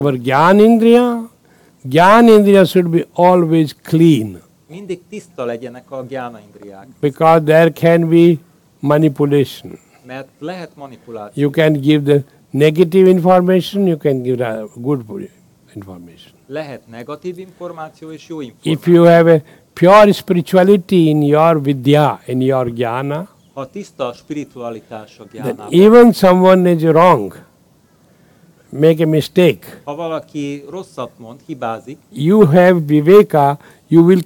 Our Gyan Indriya should be always clean. Mindig tiszta legyenek a gyána indriák. Because there can be manipulation. Mert lehet manipuláció. You can give the negative information, you can give the good information. Lehet negatív információ és jó információ. If you have a pure spirituality in your vidya, in your jnana, ha tiszta a spiritualitás a then gyánában, even someone is wrong, make a mistake, ha valaki rosszat mond, hibázik, you have viveka, you will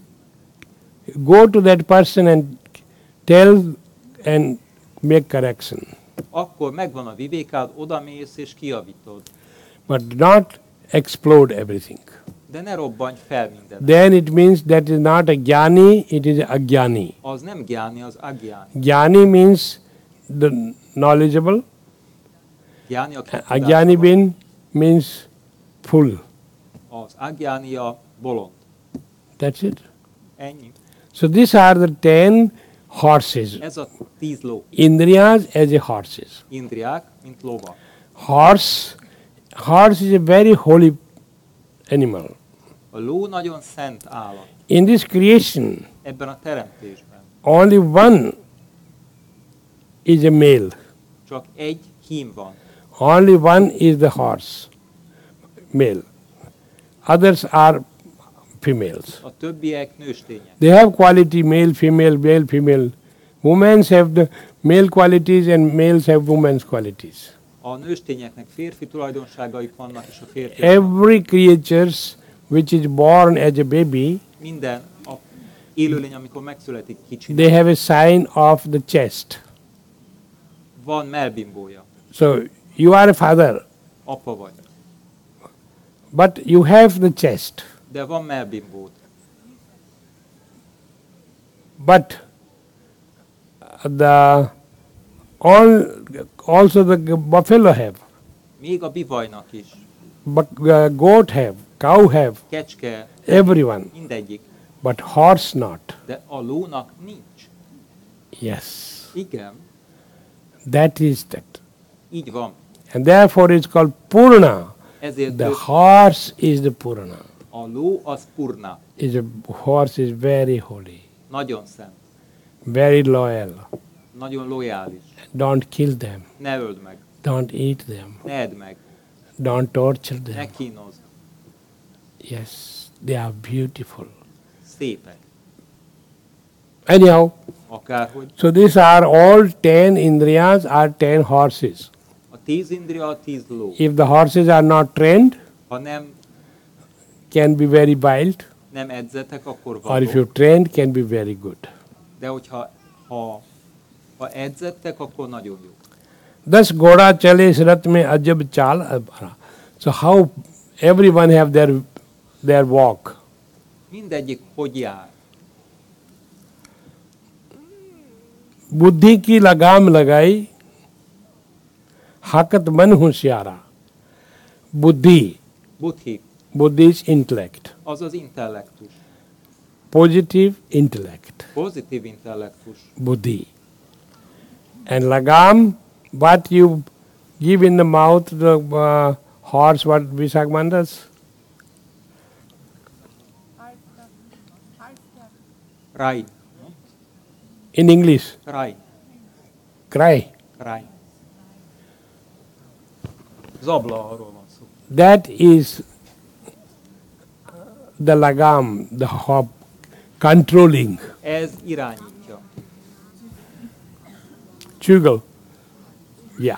go to that person and tell and make correction. akkor megvan a vivékád, odamész és kijavítod. But not explode everything. De ne robbanj fel mindent. Then it means that is not a jnani, it is a agyani. Az nem gyáni, az agyáni. Jnani means the knowledgeable. Gyáni, aki Agyani means full. az agyáni a bolond. That's it. Ennyi. So these are the 10 horses. Ez a 10 ló. Indriyas as a horses. Indriák, mint lova. Horse is a very holy animal. A ló nagyon szent állat. In this creation, Ebben a teremtésben only one is a male. csak egy hím van. Only one is the horse, male. Others are females. A többiek nőstények. They have quality male, female. Women have the male qualities and males have women's qualities. A nőstényeknek férfi tulajdonságaik vannak, és a férfi. Every creature which is born as a baby, Minden a élőlény, amikor megszületik kicsi, they have a sign of the chest. van mellbimbója. So you are a father, Apa vagy. but you have the chest. De van mellbimbód. But also the buffalo have, Még a bivajnak is. but goat have, cow have, Kecske, everyone. mindegyik. But horse not. De a lónak nincs. Yes, Igen, that is that. így van. And therefore it's called Purna. Ezért The horse is the Purna. a ló az purna. Horse is very holy, Nagyon szent. very loyal. Nagyon lojális. Don't kill them. Ne öld meg. Don't eat them. Ne edd meg. Don't torture Ne them. kínozd. Yes, they are beautiful. Szépek. Anyhow, Akárhogy. so these are all 10 indriyas are 10 horses. A 10 indria, a 10 ló. If the horses are not trained, Ha nem, can be very wild, nem edzetek, akkor or if vadok. you trained, can be very good. De hogyha ha edzettek, akkor nagyon jó. Thus Goda chale is rath mein ajab chal. So how everyone have their walk. Mindegyik hogy jár. बुद्धि की लगाम लगाई, हाकत मन होशियारा. बुद्धि, Buddhi, buddhi is intellect, az az intellektus. positive intellect, Pozitív intellektus. buddhi. And lagam, what you give in the mouth, the horse, what Visakh does? Ride. In English, Ride. cry. Ride. Zabla, arról van szó. That is the lagam, the hop, controlling. Ez irányítja. Chugal. Yeah.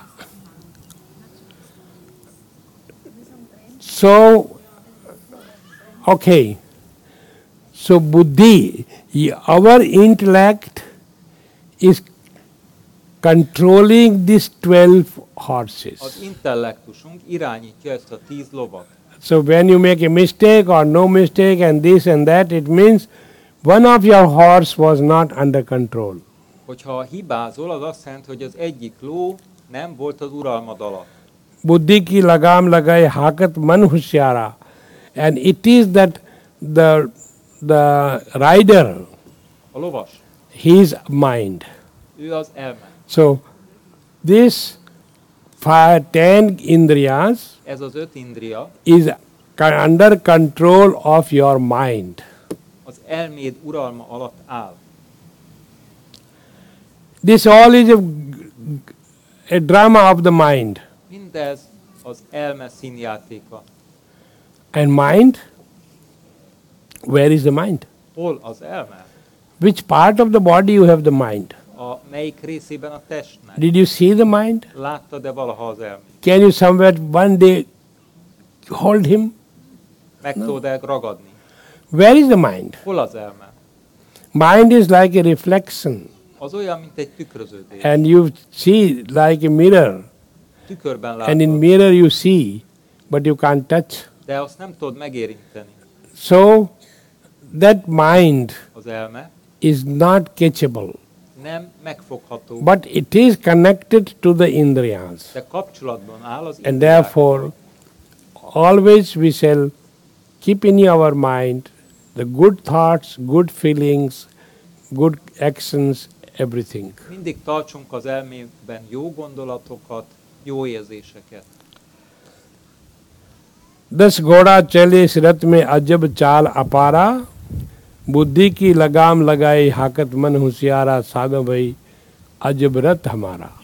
So, okay. So, buddhi, our intellect is controlling these 12 horses. Az intellektusunk irányítja ezt a 10 lovat. So, when you make a mistake or no mistake and this and that, it means one of your horse was not under control. Hogyha hibázol, az azt jelenti, hogy az egyik ló nem volt az uralmad alatt. Buddhi ki lagam lagai hakat man hushyara. And it is that the rider, A lovas, his mind. ő az elme. So this 10 indriyas Ez az 5 indria is under control of your mind. az elméd uralma alatt áll. This all is a drama of the mind. Mindez az elme színjátéka. And mind? Where is the mind? Hol az elme? Which part of the body you have the mind? A melyik részében a testnek? Did you see the mind? Láttad-e valaha az elmét? Can you somewhere one day hold him? Meg tudod-e ragadni? Where is the mind? Hol az elme? Mind is like a reflection. Az olyan, mint egy tükröződés. And you see like a mirror. Tükörben And in látod, mirror you see, but you can't touch. de azt nem tudod megérinteni. So that mind Az elme is not catchable. nem megfogható, But it is connected to the indriyas. de kapcsolatban áll az And indriák. therefore, always we shall keep in our mind the good thoughts, good feelings, good actions, everything. Mindig tartsunk az elménkben jó gondolatokat, jó érzéseket. दस घोड़ा चले इस रथ में अजब चाल अपारा, बुद्धि की लगाम लगाई हाकत मन होशियारा, साधो भाई अजब रथ हमारा.